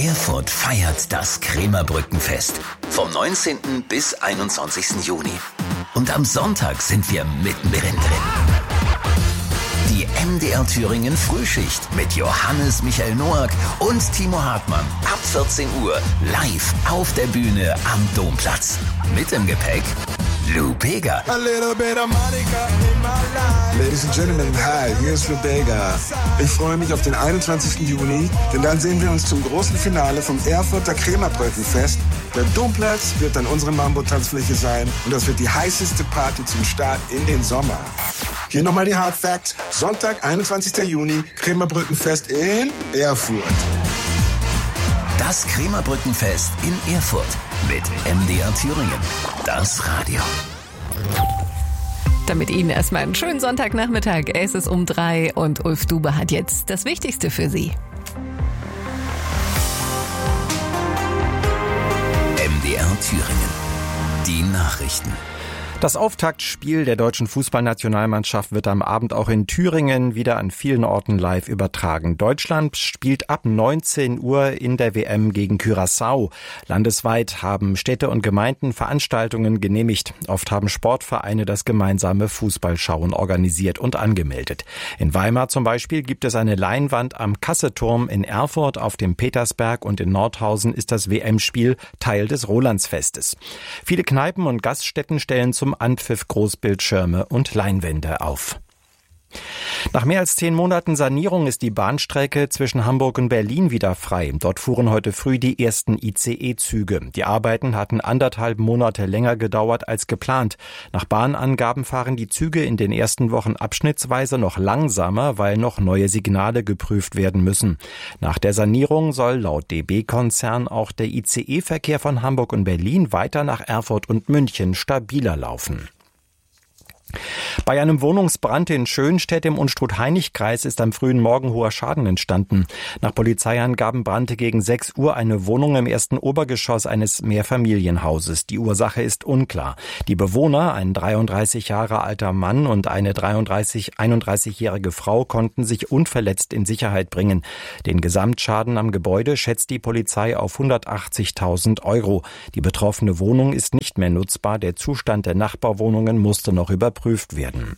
Erfurt feiert das Krämerbrückenfest vom 19. bis 21. Juni. Und am Sonntag sind wir mittendrin drin. Die MDR Thüringen Frühschicht mit Johannes Michael Noack und Timo Hartmann ab 14 Uhr live auf der Bühne am Domplatz. Mit im Gepäck Lou Bega. Ladies and Gentlemen, hi, hier ist Lou Bega. Ich freue mich auf den 21. Juni, denn dann sehen wir uns zum großen Finale vom Erfurter Krämerbrückenfest. Der Domplatz wird dann unsere Mambo-Tanzfläche sein und das wird die heißeste Party zum Start in den Sommer. Hier nochmal die Hard Facts. Sonntag, 21. Juni, Krämerbrückenfest in Erfurt. Das Krämerbrückenfest in Erfurt mit MDR Thüringen. Das Radio. Damit Ihnen erstmal einen schönen Sonntagnachmittag. Es ist um 3 und Ulf Dube hat jetzt das Wichtigste für Sie. MDR Thüringen. Die Nachrichten. Das Auftaktspiel der deutschen Fußballnationalmannschaft wird am Abend auch in Thüringen wieder an vielen Orten live übertragen. Deutschland spielt ab 19 Uhr in der WM gegen Curaçao. Landesweit haben Städte und Gemeinden Veranstaltungen genehmigt. Oft haben Sportvereine das gemeinsame Fußballschauen organisiert und angemeldet. In Weimar zum Beispiel gibt es eine Leinwand am Kasseturm, in Erfurt auf dem Petersberg und in Nordhausen ist das WM-Spiel Teil des Rolandsfestes. Viele Kneipen und Gaststätten stellen zum Anpfiff Großbildschirme und Leinwände auf. Nach mehr als 10 Monaten Sanierung ist die Bahnstrecke zwischen Hamburg und Berlin wieder frei. Dort fuhren heute früh die ersten ICE-Züge. Die Arbeiten hatten 1,5 Monate länger gedauert als geplant. Nach Bahnangaben fahren die Züge in den ersten Wochen abschnittsweise noch langsamer, weil noch neue Signale geprüft werden müssen. Nach der Sanierung soll laut DB-Konzern auch der ICE-Verkehr von Hamburg und Berlin weiter nach Erfurt und München stabiler laufen. Bei einem Wohnungsbrand in Schönstedt im Unstrut-Hainich-Kreis ist am frühen Morgen hoher Schaden entstanden. Nach Polizeiangaben brannte gegen 6 Uhr eine Wohnung im ersten Obergeschoss eines Mehrfamilienhauses. Die Ursache ist unklar. Die Bewohner, ein 33 Jahre alter Mann und eine 31-jährige Frau, konnten sich unverletzt in Sicherheit bringen. Den Gesamtschaden am Gebäude schätzt die Polizei auf 180.000 €. Die betroffene Wohnung ist nicht mehr nutzbar. Der Zustand der Nachbarwohnungen musste noch überprüft werden.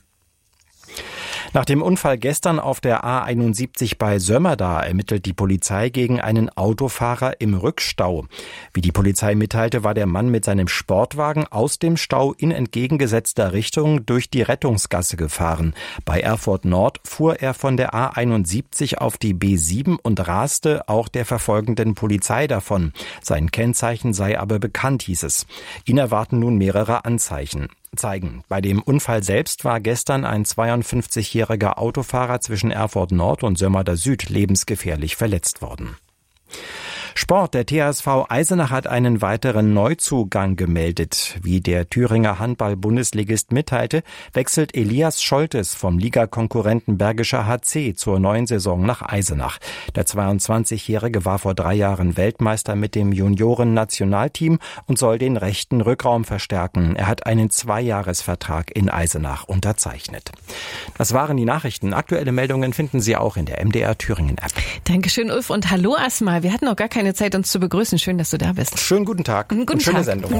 Nach dem Unfall gestern auf der A71 bei Sömmerda ermittelt die Polizei gegen einen Autofahrer im Rückstau. Wie die Polizei mitteilte, war der Mann mit seinem Sportwagen aus dem Stau in entgegengesetzter Richtung durch die Rettungsgasse gefahren. Bei Erfurt Nord fuhr er von der A71 auf die B7 und raste auch der verfolgenden Polizei davon. Sein Kennzeichen sei aber bekannt, hieß es. Ihn erwarten nun mehrere Anzeigen. Bei dem Unfall selbst war gestern ein 52-jähriger Autofahrer zwischen Erfurt Nord und Sömmerda Süd lebensgefährlich verletzt worden. Sport. Der THSV Eisenach hat einen weiteren Neuzugang gemeldet. Wie der Thüringer Handball-Bundesligist mitteilte, wechselt Elias Scholtes vom Ligakonkurrenten Bergischer HC zur neuen Saison nach Eisenach. Der 22-Jährige war vor 3 Jahren Weltmeister mit dem Junioren-Nationalteam und soll den rechten Rückraum verstärken. Er hat einen 2-Jahres-Vertrag in Eisenach unterzeichnet. Das waren die Nachrichten. Aktuelle Meldungen finden Sie auch in der MDR Thüringen App. Dankeschön, Ulf. Und hallo Asma. Wir hatten noch gar keine Zeit, uns zu begrüßen. Schön, dass du da bist. Schönen guten Tag. Guten schöne Tag. Sendung.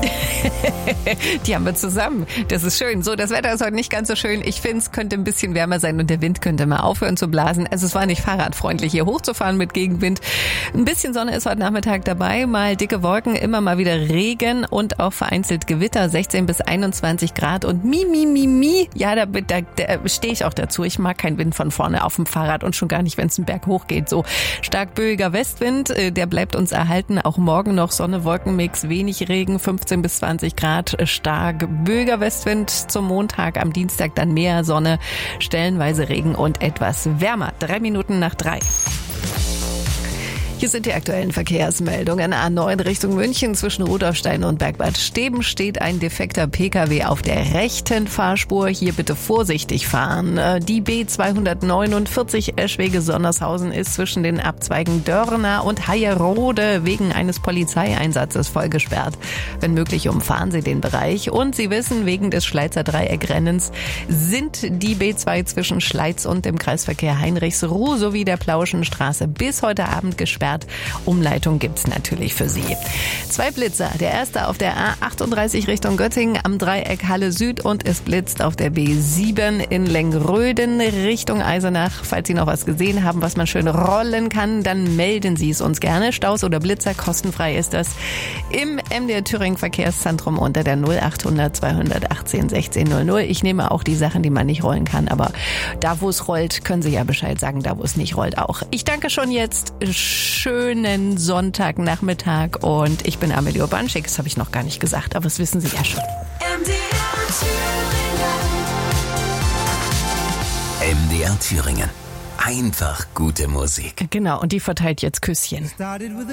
Die haben wir zusammen. Das ist schön. So, das Wetter ist heute nicht ganz so schön. Ich finde, es könnte ein bisschen wärmer sein und der Wind könnte mal aufhören zu blasen. Also es war nicht fahrradfreundlich, hier hochzufahren mit Gegenwind. Ein bisschen Sonne ist heute Nachmittag dabei. Mal dicke Wolken, immer mal wieder Regen und auch vereinzelt Gewitter. 16 bis 21 Grad und mi. Ja, da stehe ich auch dazu. Ich mag keinen Wind von vorne auf dem Fahrrad und schon gar nicht, wenn es einen Berg hoch geht. So stark böiger Westwind, der bleibt uns erhalten. Auch morgen noch Sonne, Wolkenmix, wenig Regen, 15 bis 20 Grad, stark böiger Westwind zum Montag, am Dienstag dann mehr Sonne, stellenweise Regen und etwas wärmer. 3 Minuten nach 3. Hier sind die aktuellen Verkehrsmeldungen. A9 Richtung München zwischen Rudolfstein und Bergbad Steben steht ein defekter Pkw auf der rechten Fahrspur. Hier bitte vorsichtig fahren. Die B249 Eschwege-Sonnershausen ist zwischen den Abzweigen Dörner und Hayerode wegen eines Polizeieinsatzes voll gesperrt. Wenn möglich, umfahren Sie den Bereich. Und Sie wissen, wegen des Schleizer Dreieckrennens sind die B2 zwischen Schleiz und dem Kreisverkehr Heinrichsruh sowie der Plauschenstraße bis heute Abend gesperrt. Stuttgart. Umleitung gibt's natürlich für Sie. 2 Blitzer. Der erste auf der A38 Richtung Göttingen am Dreieck Halle Süd und es blitzt auf der B7 in Lengröden Richtung Eisenach. Falls Sie noch was gesehen haben, was man schön rollen kann, dann melden Sie es uns gerne. Staus oder Blitzer, kostenfrei ist das im MDR Thüringen Verkehrszentrum unter der 0800 218 1600. Ich nehme auch die Sachen, die man nicht rollen kann, aber da, wo es rollt, können Sie ja Bescheid sagen, da, wo es nicht rollt, auch. Ich danke schon jetzt. Schönen Sonntagnachmittag und ich bin Amelie Urbanschik. Das habe ich noch gar nicht gesagt, aber das wissen Sie ja schon. MDR Thüringen. Einfach gute Musik. Genau, und die verteilt jetzt Küsschen.